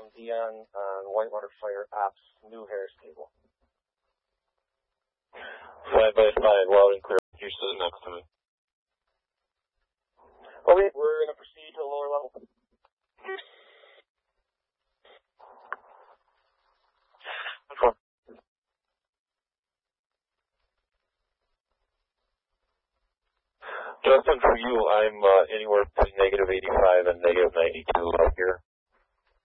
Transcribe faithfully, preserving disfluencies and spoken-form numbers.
from Dion on Whitewater Fire Ops New Harris Cable. Five by five, loud and clear. You're sitting next to me. Okay, we're going to proceed to the lower level. Justin, for you, I'm uh, anywhere between negative eighty-five and negative ninety-two out here.